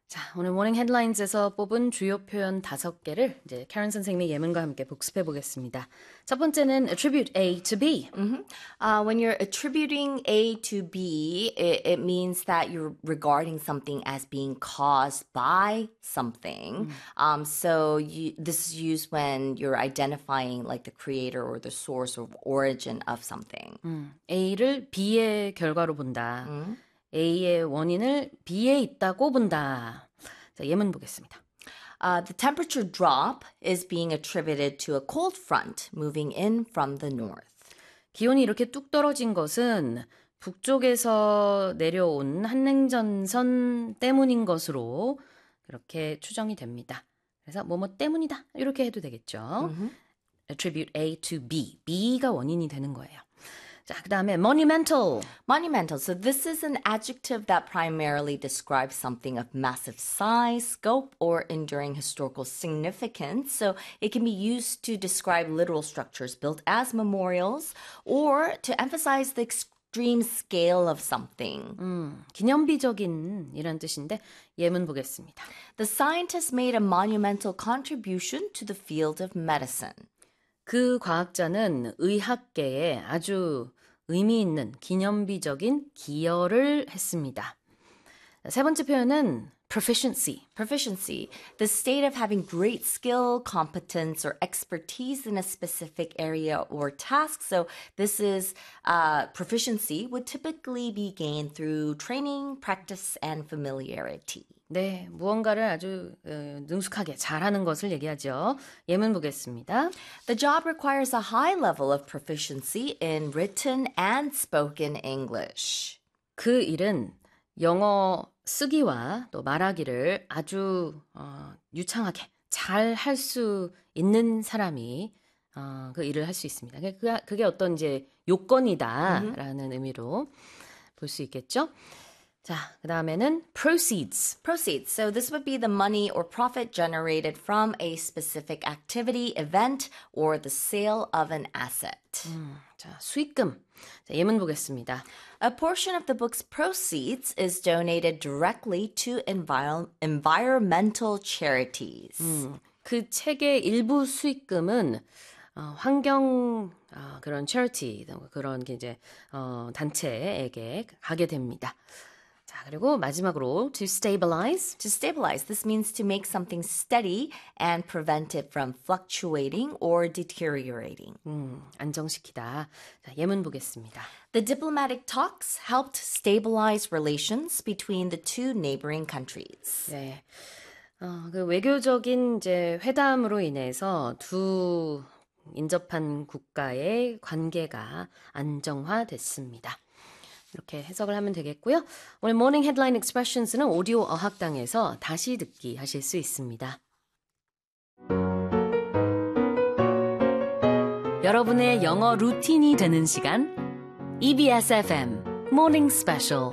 자, 오늘 모닝 헤드라인즈에서 뽑은 주요 표현 5개를 이제 캐런 선생님의 예문과 함께 복습해 보겠습니다. 첫 번째는 attribute A to B. When you're attributing A to B, it means that you're regarding something as being caused by something. This is used when you're identifying like the creator or the source or origin of something. A를 B의 결과로 본다. A의 원인을 B에 있다고 본다. 자, 예문 보겠습니다. The temperature drop is being attributed to a cold front moving in from the north. 기온이 이렇게 뚝 떨어진 것은 북쪽에서 내려온 한냉전선 때문인 것으로 그렇게 추정이 됩니다. 그래서 뭐뭐 때문이다 이렇게 해도 되겠죠. Attribute A to B. B가 원인이 되는 거예요. 자, 그 다음에 monumental. Monumental. So this is an adjective that primarily describes something of massive size, scope, or enduring historical significance. So it can be used to describe literal structures built as memorials or to emphasize the extreme scale of something. 기념비적인 이란 뜻인데 예문 보겠습니다. The scientist made a monumental contribution to the field of medicine. 그 과학자는 의학계에 아주 의미 있는 기념비적인 기여를 했습니다. 세 번째 표현은 proficiency. Proficiency, the state of having great skill, competence, or expertise in a specific area or task. So this is proficiency would typically be gained through training, practice, and familiarity. 네, 무언가를 아주 능숙하게 잘하는 것을 얘기하죠. 예문 보겠습니다. The job requires a high level of proficiency in written and spoken English. 그 일은 영어 쓰기와 또 말하기를 아주 유창하게 잘 할 수 있는 사람이 그 일을 할 수 있습니다. 그게 어떤 이제 요건이다라는 의미로 볼 수 있겠죠. 자, 그 다음에는 proceeds. Proceeds. So this would be the money or profit generated from a specific activity, event, or the sale of an asset. 자, 수익금. 자, 예문 보겠습니다. A portion of the book's proceeds is donated directly to environmental charities. 그 책의 일부 수익금은 환경 그런 charity 그런 게 이제 단체에게 가게 됩니다. 자, 그리고 마지막으로 to stabilize. To stabilize, this means to make something steady and prevent it from fluctuating or deteriorating. 안정시키다. 자, 예문 보겠습니다. The diplomatic talks helped stabilize relations between the two neighboring countries. 네. 그 외교적인 이제 회담으로 인해서 두 인접한 국가의 관계가 안정화됐습니다. 이렇게 해석을 하면 되겠고요. 오늘 모닝 헤드라인 익스프레션스는 오디오 어학당에서 다시 듣기 하실 수 있습니다. 여러분의 영어 루틴이 되는 시간 EBS FM 모닝 스페셜.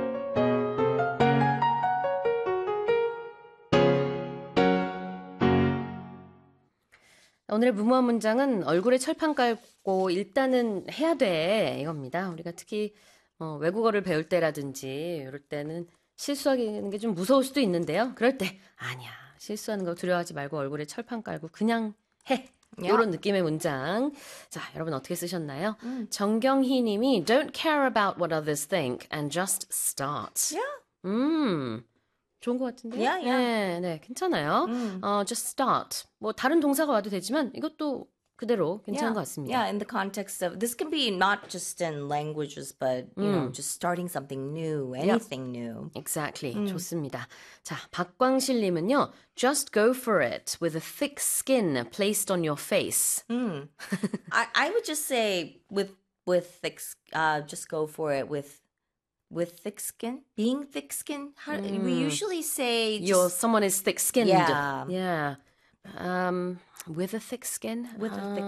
오늘의 무모한 문장은 얼굴에 철판 깔고 일단은 해야 돼 이겁니다. 우리가 특히 외국어를 배울 때라든지 이럴 때는 실수하는 게 좀 무서울 수도 있는데요. 그럴 때 아니야. 실수하는 거 두려워하지 말고 얼굴에 철판 깔고 그냥 해. 이런 느낌의 문장. 자, 여러분 어떻게 쓰셨나요? 정경희 님이 Don't care about what others think and just start. Yeah. 좋은 것 같은데요? Yeah, yeah. 네, 괜찮아요. Just start. 뭐 다른 동사가 와도 되지만 이것도 그대로 괜찮은 것 같습니다. Yeah, in the context of this can be not just in languages, but you know, just starting something new, anything new. Exactly. 좋습니다. 자, 박광실님은요. Just go for it with a thick skin placed on your face. I would just say with thick, just go for it with thick skin, being thick skin. We usually say Someone is thick-skinned. Yeah. Yeah. With a thick skin. With a thick